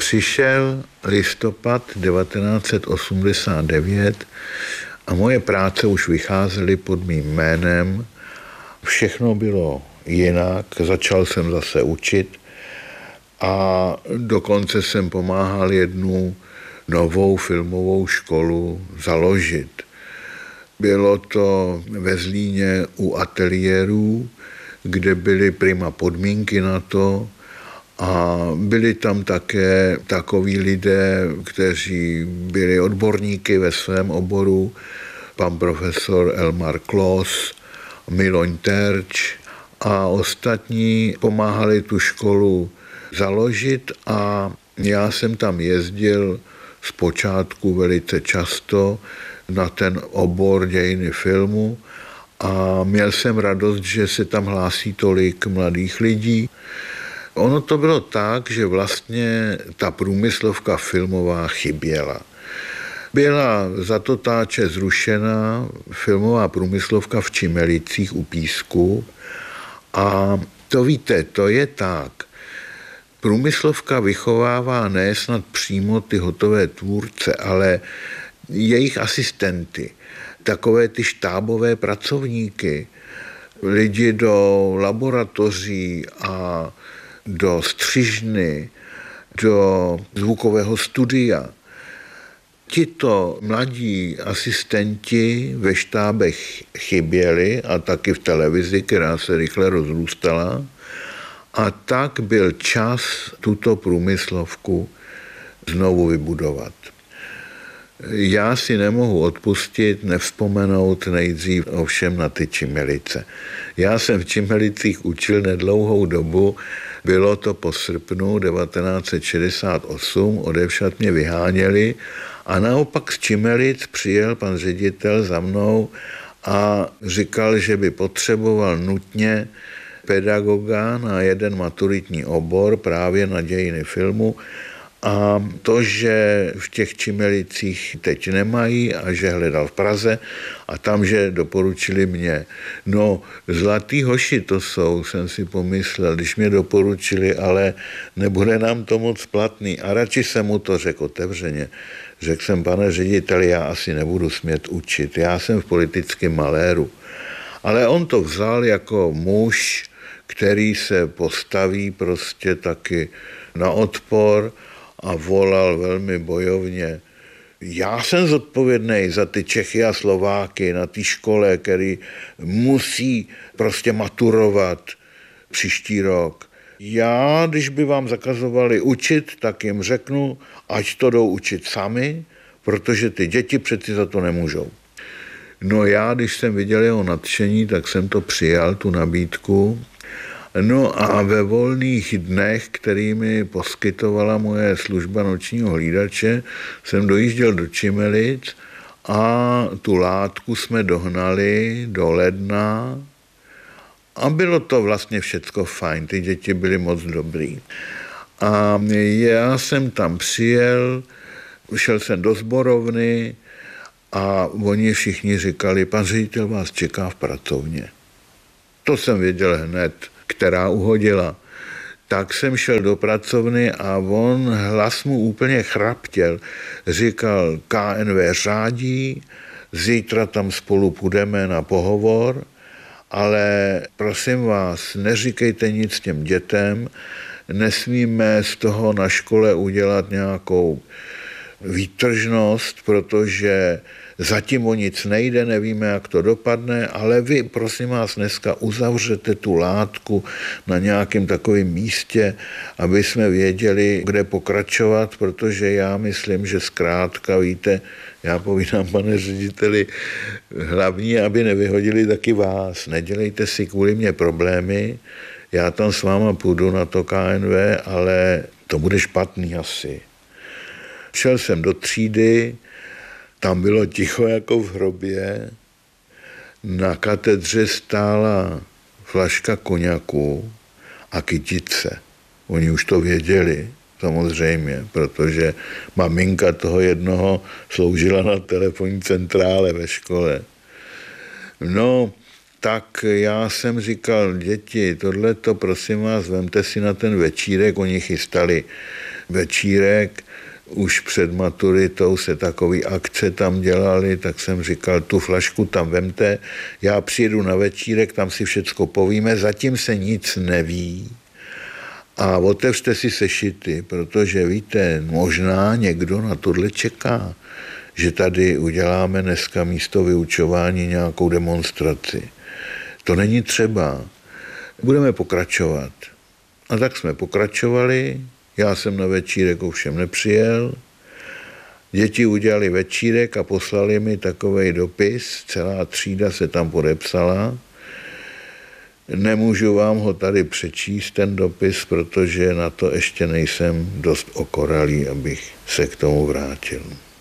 Přišel listopad 1989 a moje práce už vycházely pod mým jménem. Všechno bylo jinak, začal jsem zase učit a dokonce jsem pomáhal jednu novou filmovou školu založit. Bylo to ve Zlíně u ateliérů, kde byly prima podmínky na to a byli tam také takoví lidé, kteří byli odborníky ve svém oboru, pan profesor Elmar Klos, Miloň Terč a ostatní pomáhali tu školu založit a já jsem tam jezdil zpočátku velice často na ten obor dějiny filmu a měl jsem radost, že se tam hlásí tolik mladých lidí. Ono to bylo tak, že vlastně ta průmyslovka filmová chyběla. Byla za to táče zrušena filmová průmyslovka v Čimelicích u Písku a to víte, to je tak. Průmyslovka vychovává ne snad přímo ty hotové tvůrce, ale jejich asistenty, takové ty štábové pracovníky, lidi do laboratoří a do střižny, do zvukového studia. Tito mladí asistenti ve štábech chyběli a taky v televizi, která se rychle rozrůstala. A tak byl čas tuto průmyslovku znovu vybudovat. Já si nemohu odpustit, nevzpomenout nejdřív ovšem na ty Čimelice. Já jsem v Čimelicích učil nedlouhou dobu, bylo to po srpnu 1968, odevšad mě vyháněli a naopak z Čimelic přijel pan ředitel za mnou a říkal, že by potřeboval nutně pedagoga na jeden maturitní obor právě na dějiny filmu a to, že v těch Čimelicích teď nemají a že hledal v Praze a tam, že doporučili mě. No, zlatý hoši to jsou, jsem si pomyslel, když mě doporučili, ale nebude nám to moc platný. A radši jsem mu to řekl otevřeně. Řekl jsem, pane řediteli, já asi nebudu smět učit, já jsem v politickém maléru. Ale on to vzal jako muž, který se postaví prostě taky na odpor a volal velmi bojovně. Já jsem zodpovědný za ty Čechy a Slováky na té škole, který musí prostě maturovat příští rok. Já, když by vám zakazovali učit, tak jim řeknu, ať to jdou učit sami, protože ty děti přeci za to nemůžou. No já, když jsem viděl jeho nadšení, tak jsem to přijal, tu nabídku. No a ve volných dnech, který mi poskytovala moje služba nočního hlídače, jsem dojížděl do Čimelic a tu látku jsme dohnali do ledna a bylo to vlastně všecko fajn, ty děti byly moc dobrý. A já jsem tam přijel, šel jsem do sborovny a oni všichni říkali, pan ředitel vás čeká v pracovně. To jsem věděl hned, která uhodila. Tak jsem šel do pracovny a on hlas mu úplně chraptěl. Říkal, KNV řádí, zítra tam spolu půjdeme na pohovor, ale prosím vás, neříkejte nic těm dětem, nesmíme z toho na škole udělat nějakou výtržnost, protože zatím o nic nejde, nevíme, jak to dopadne, ale vy, prosím vás, dneska uzavřete tu látku na nějakém takovém místě, aby jsme věděli, kde pokračovat, protože já myslím, že zkrátka, víte, já povídám, pane řediteli, hlavní, aby nevyhodili taky vás. Nedělejte si kvůli mě problémy, já tam s váma půjdu na to KNV, ale to bude špatný asi. Šel jsem do třídy, tam bylo ticho jako v hrobě, na katedře stála flaška koňaku a kytice. Oni už to věděli, samozřejmě, protože maminka toho jednoho sloužila na telefonní centrále ve škole. No, tak já jsem říkal, děti, tohleto prosím vás, vemte si na ten večírek, oni chystali večírek, už před maturitou se takový akce tam dělali, tak jsem říkal, tu flašku tam vemte, já přijedu na večírek, tam si všecko povíme, zatím se nic neví a otevřte si sešity, protože víte, možná někdo na tohle čeká, že tady uděláme dneska místo vyučování nějakou demonstraci. To není třeba. Budeme pokračovat. A tak jsme pokračovali. Já jsem na večírek ovšem nepřijel. Děti udělali večírek a poslali mi takovej dopis. Celá třída se tam podepsala. Nemůžu vám ho tady přečíst, ten dopis, protože na to ještě nejsem dost okoralý, abych se k tomu vrátil.